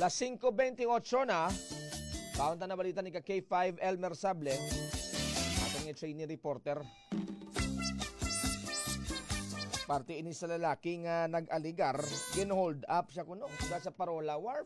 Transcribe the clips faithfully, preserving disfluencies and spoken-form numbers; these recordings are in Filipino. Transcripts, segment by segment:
Las singko twenty-eight na. Kaunta na balita ni ka K five Elmer Sable. Atong trainee reporter. Parte ini sa lalaki nga nag-aligar, gin-hold up siya kuno sa Parola Wharf.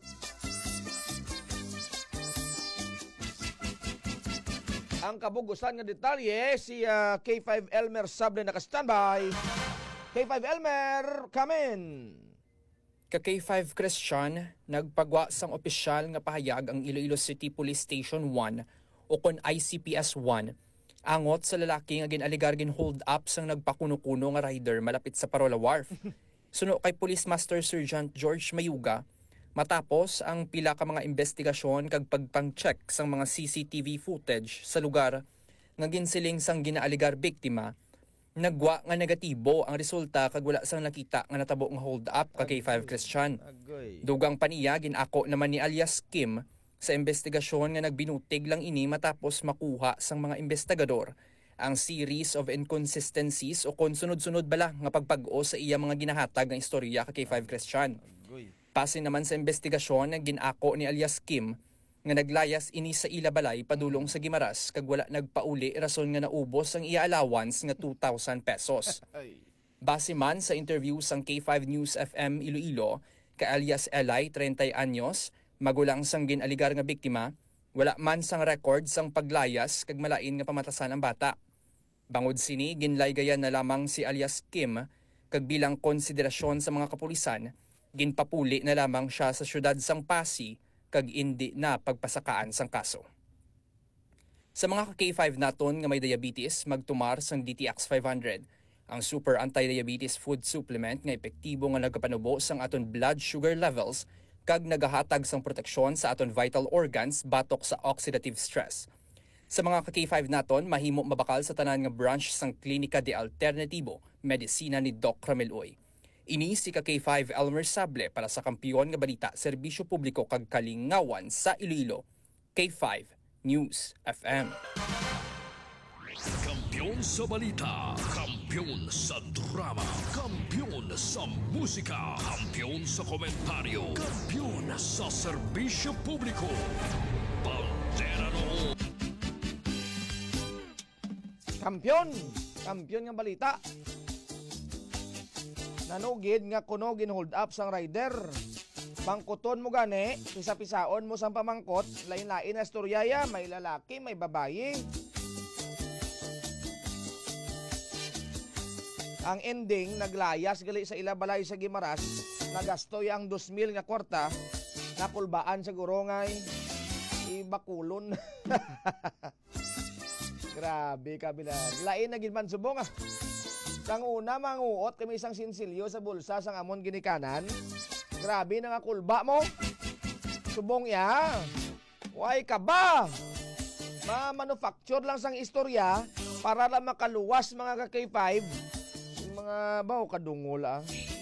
Ang kabugusan nga detalye si uh, K five Elmer Sable naka-standby. K five Elmer, come in. Ka K five Christian, nagpagwa sang opisyal nga pahayag ang Iloilo City Police Station one o kon I C P S one angot sa lalaki nga ginaligar gin hold up sang nagpakuno-kuno nga rider malapit sa Parola Wharf. Suno kay Police Master Sergeant George Mayuga, matapos ang pila ka mga investigasyon kag pagpang-check sang mga C C T V footage sa lugar nga ginsiling sang ginaaligar biktima, nagwa nga negatibo ang resulta kag wala sang nakita nga natabo nga hold up ka K five Christian. Dugang paniya ginako naman ni alias Kim sa investigasyon nga nagbinutig lang ini matapos makuha sang mga investigador ang series of inconsistencies o kon sunod-sunod bala nga pagpag-o sa iya mga ginahatag nga istorya ka K five Christian. Pasin naman sa investigasyon nga ginako ni alias Kim nga naglayas ini sa ila balay padulong sa Gimaras kag wala nagpauli rason nga naubos ang iya allowance nga two thousand pesos. Base man sa interview sang K five News F M Iloilo ka alias Eli, thirty anyos, magulang sang ginaligar nga biktima, wala man sang record sang paglayas kag malain nga pamatasan ang bata. Bangod sini, ginlaygayan na lamang si alias Kim kag bilang konsiderasyon sa mga kapulisan, ginpapuli na lamang siya sa syudad sang Pasig kag indi na pagpasakaan sang kaso. Sa mga ka K five naton nga may diabetes, magtumar sang D T X five hundred, ang super anti-diabetes food supplement nga epektibo nga nagapanubo sang aton blood sugar levels kag nagahatag sang proteksyon sa aton vital organs batok sa oxidative stress. Sa mga ka K five naton, mahimo mabakal sa tanan nga branch sang Klinika de Alternatibo Medisina ni Doc Rameloy. Ini si ka K five Elmer Sable para sa kampiyon nga balita, serbisyo publiko kag kalingawan sa Iloilo. K five News F M. Kampiyon sa balita, kampiyon sa drama, kampiyon sa musika, kampiyon sa komentaryo, kampiyon sa serbisyo publiko. Bandera noon. Kampiyon, kampiyon nga balita. Nanugid nga kuno gin-hold up sang rider. Pangkuton mo gani, pisa-pisaon mo sang pamangkot, lain-lain na storyaya, may lalaki, may babayi. Ang ending, naglayas gali sa ilabalay sa Gimaras, nagastoy ang two mil nga kwarta, napulbaan sa gurongay, ibakulon. Grabe kabilan. Lain na ginman subong ah. Sang una, manguot kami isang sinsilyo sa bulsa sang amon ginikanan. Grabe na nga kulba mo. Subong ya. Why ka ba? Ma-manufacture lang sang istorya para lang makaluwas mga ka K five. Yung mga baw kadungol ah.